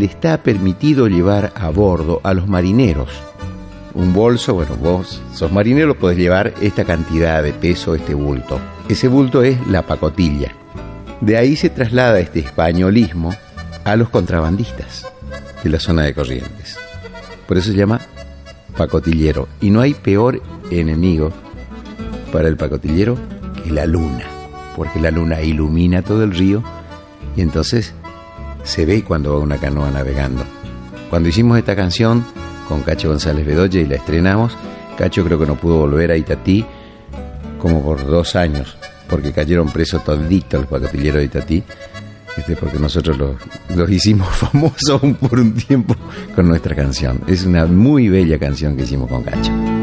le está permitido llevar a bordo a los marineros. Un bolso, bueno, vos sos marinero, podés llevar esta cantidad de peso, este bulto. Ese bulto es la pacotilla. De ahí se traslada este españolismo a los contrabandistas de la zona de Corrientes. Por eso se llama pacotillero. Y no hay peor enemigo para el pacotillero que la luna, porque la luna ilumina todo el río y entonces se ve cuando va una canoa navegando. Cuando hicimos esta canción con Cacho González Bedoya y la estrenamos, Cacho creo que no pudo volver a Itatí como por 2 años, porque cayeron presos toditos los pacotilleros de Itatí, porque nosotros los hicimos famosos por un tiempo con nuestra canción. Es una muy bella canción que hicimos con Cacho.